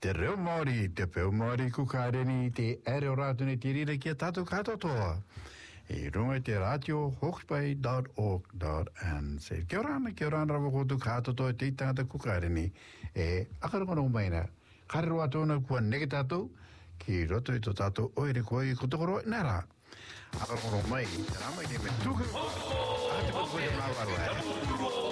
Te reo Māori, te peo Māori kukareni, te ere o rātu ne te rira kia tātou katoa. E runga te radio hawke's-bay.org.nz. Kia ora rawa kotu katoa te tātou kukareni. E akarongo maina, karero atona kua neke tātou, ki roto i to tātou oere koi kutokoro nara. Akarongo mai, te ramai te me tuku. Ate pa kua te mawaro.